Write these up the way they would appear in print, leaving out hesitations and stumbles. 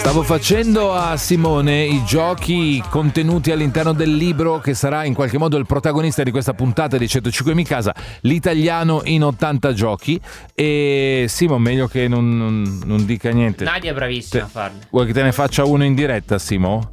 Stavo facendo a Simone i giochi contenuti all'interno del libro che sarà in qualche modo il protagonista di questa puntata di 105 casa, l'italiano in 80 giochi. E Simo, meglio che non dica niente. Nadia è bravissima a farlo. Vuoi che te ne faccia uno in diretta, Simo?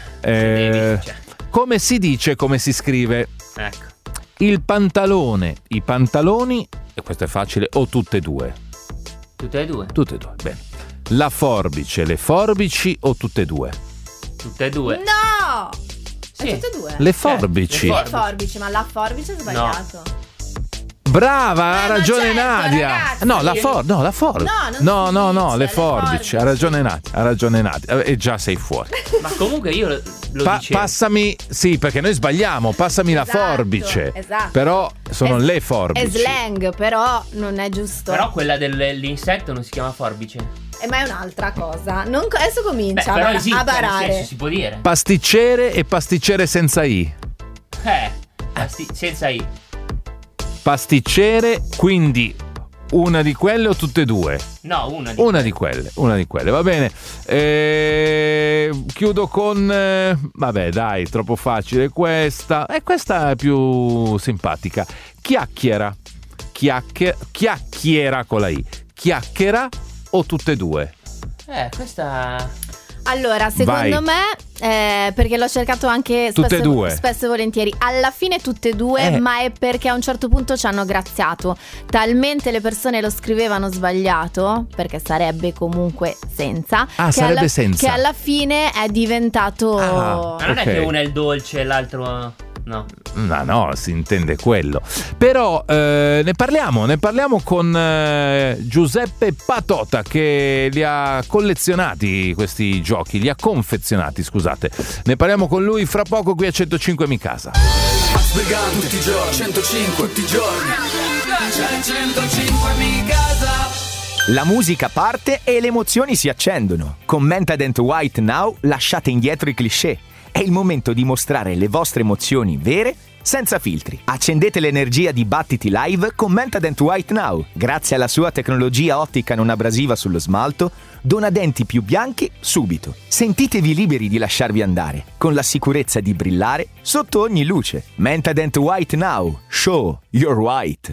Come si dice, come si scrive? Ecco. Il pantalone, i pantaloni, e questo è facile, o tutte e due? Tutte e due. Tutte e due, bene. La forbice, le forbici o tutte e due? Tutte e due. No! Sì. È tutte e due. Le forbici. Le forbici, ma la forbice è sbagliato. Brava, ha ragione Nadia. ragazzi. No, la forbice. No, le forbici. Ha ragione Nadia. E già sei fuori. Ma comunque io lo dicevo. Passami, sì, perché noi sbagliamo. Passami la forbice. Esatto. Però sono le forbici. È slang, però non è giusto. Però quella dell'insetto non si chiama forbice. Ma è un'altra cosa. Adesso comincia però esiste, a barare. nel senso, si può dire. Pasticcere e pasticcere senza i. Senza i. Pasticcere, quindi una di quelle o tutte e due? No, una di quelle, va bene. Chiudo con vabbè, dai, troppo facile questa. Questa è più simpatica. Chiacchiera con la i. Chiacchiera o tutte e due? Questa. Allora, secondo me, perché l'ho cercato anche tutte e due. Spesso e volentieri, alla fine tutte e due, ma è perché a un certo punto ci hanno graziato. Talmente le persone lo scrivevano sbagliato, perché sarebbe comunque senza. Sarebbe senza. Che alla fine è diventato. Ma non è che uno è il dolce e l'altro. No, si intende quello. Però ne parliamo con Giuseppe Patota, che li ha collezionati questi giochi, li ha confezionati, scusate. Ne parliamo con lui fra poco qui a 105 mi casa. Tutti i giorni, 105 tutti i giorni, 105 mi casa. La musica parte e le emozioni si accendono. Con Menthadent White Now lasciate indietro i cliché. È il momento di mostrare le vostre emozioni vere senza filtri. Accendete l'energia di Battiti Live con Menthadent White Now. Grazie alla sua tecnologia ottica non abrasiva sullo smalto, dona denti più bianchi subito. Sentitevi liberi di lasciarvi andare, con la sicurezza di brillare sotto ogni luce. Menthadent White Now. Show your white.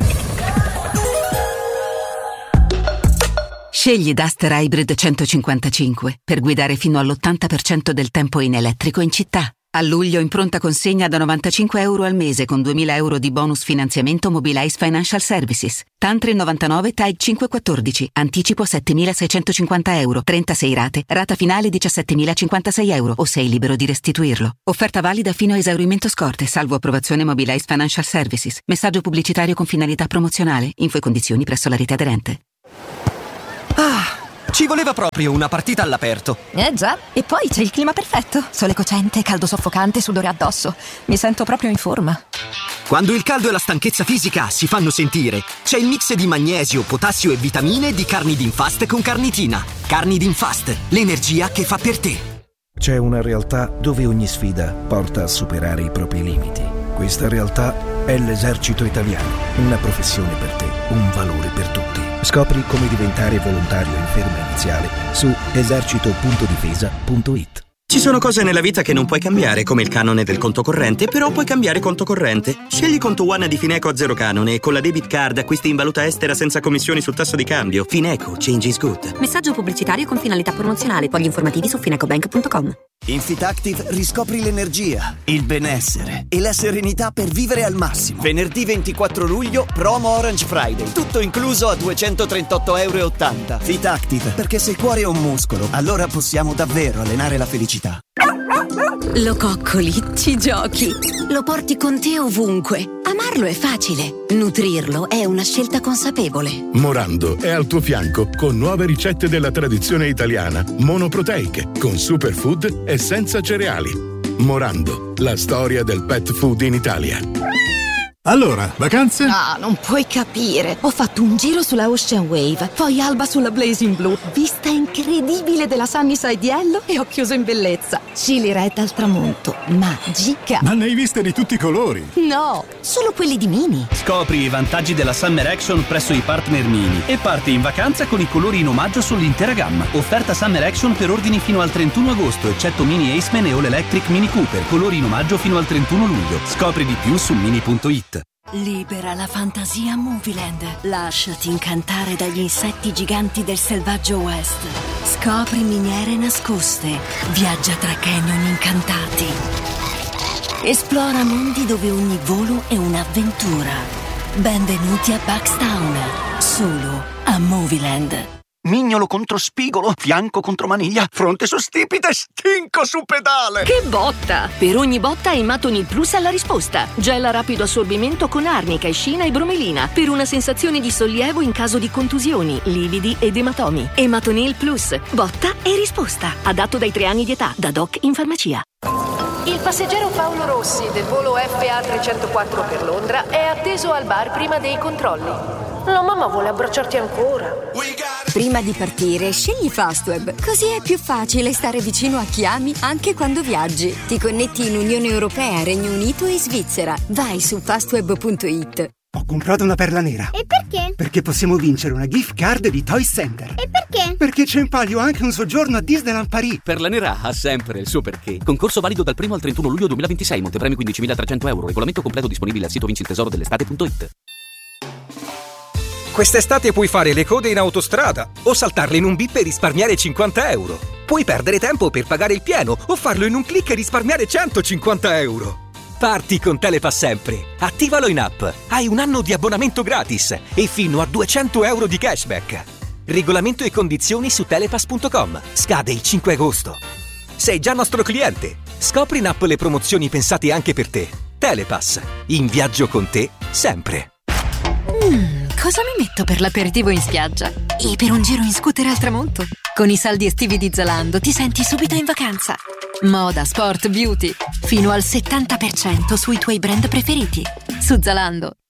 Scegli Duster Hybrid 155 per guidare fino all'80% del tempo in elettrico in città. A luglio in pronta consegna da €90 al mese con 2.000 euro di bonus finanziamento Mobilize Financial Services. Tantri 99 TAG 514. Anticipo €7.650. 36 rate. Rata finale €17.056 o sei libero di restituirlo. Offerta valida fino a esaurimento scorte, salvo approvazione Mobilize Financial Services. Messaggio pubblicitario con finalità promozionale. Info e condizioni presso la rete aderente. Ci voleva proprio una partita all'aperto. Già, e poi c'è il clima perfetto. Sole cocente, caldo soffocante, sudore addosso. Mi sento proprio in forma. Quando il caldo e la stanchezza fisica si fanno sentire, c'è il mix di magnesio, potassio e vitamine di Carnidin Fast con carnitina. Carnidin Fast, l'energia che fa per te. C'è una realtà dove ogni sfida porta a superare i propri limiti. Questa realtà è l'Esercito Italiano. Una professione per te, un valore per tutti. Scopri come diventare volontario in ferma iniziale su esercito.difesa.it. Ci sono cose nella vita che non puoi cambiare, come il canone del conto corrente, però puoi cambiare conto corrente. Scegli Conto One di Fineco a zero canone e con la debit card acquisti in valuta estera senza commissioni sul tasso di cambio. Fineco, change is good. Messaggio pubblicitario con finalità promozionale. Fogli informativi su finecobank.com. In FitActive riscopri l'energia, il benessere e la serenità per vivere al massimo. Venerdì 24 luglio, promo Orange Friday. Tutto incluso a €238,80. FitActive, perché se il cuore è un muscolo, allora possiamo davvero allenare la felicità. Lo coccoli, ci giochi, lo porti con te ovunque. Amarlo è facile, nutrirlo è una scelta consapevole. Morando è al tuo fianco con nuove ricette della tradizione italiana, monoproteiche, con superfood e senza cereali. Morando, la storia del pet food in Italia. Allora, vacanze? No, non puoi capire. Ho fatto un giro sulla Ocean Wave, poi alba sulla Blazing Blue, vista incredibile della Sunnyside Yellow e ho chiuso in bellezza. Chili Red al tramonto, magica. Ma ne hai viste di tutti i colori? No, solo quelli di Mini. Scopri i vantaggi della Summer Action presso i partner Mini e parti in vacanza con i colori in omaggio sull'intera gamma. Offerta Summer Action per ordini fino al 31 agosto, eccetto Mini Aceman e All Electric Mini Cooper. Colori in omaggio fino al 31 luglio. Scopri di più su mini.it. Libera la fantasia Movieland. Lasciati incantare dagli insetti giganti del selvaggio West. Scopri miniere nascoste. Viaggia tra canyon incantati. Esplora mondi dove ogni volo è un'avventura. Benvenuti a Buckstown. Solo a Movieland. Mignolo contro spigolo, fianco contro maniglia, fronte su stipite, stinco su pedale. Che botta! Per ogni botta Ematonil Plus ha la risposta. Gel a rapido assorbimento con arnica, escina e bromelina per una sensazione di sollievo in caso di contusioni, lividi ed ematomi. Ematonil Plus, botta e risposta. Adatto dai 3 anni di età, da doc in farmacia. Il passeggero Paolo Rossi del volo FA304 per Londra è atteso al bar prima dei controlli. La mamma vuole abbracciarti ancora. Prima di partire, scegli Fastweb. Così è più facile stare vicino a chi ami anche quando viaggi. Ti connetti in Unione Europea, Regno Unito e Svizzera. Vai su fastweb.it. Ho comprato una perla nera. E perché? Perché possiamo vincere una gift card di Toy Center. E perché? Perché c'è in palio anche un soggiorno a Disneyland Paris. Perla nera ha sempre il suo perché. Concorso valido dal 1 al 31 luglio 2026. Montepremi 15.300 euro. Regolamento completo disponibile al sito vinciltesoro.it. Quest'estate puoi fare le code in autostrada o saltarle in un bip e risparmiare 50 euro. Puoi perdere tempo per pagare il pieno o farlo in un click e risparmiare 150 euro. Parti con Telepass sempre. Attivalo in app. Hai un anno di abbonamento gratis e fino a 200 euro di cashback. Regolamento e condizioni su telepass.com. Scade il 5 agosto. Sei già nostro cliente. Scopri in app le promozioni pensate anche per te. Telepass. In viaggio con te sempre. Cosa mi metto per l'aperitivo in spiaggia? E per un giro in scooter al tramonto? Con i saldi estivi di Zalando ti senti subito in vacanza. Moda, sport, beauty. Fino al 70% sui tuoi brand preferiti. Su Zalando.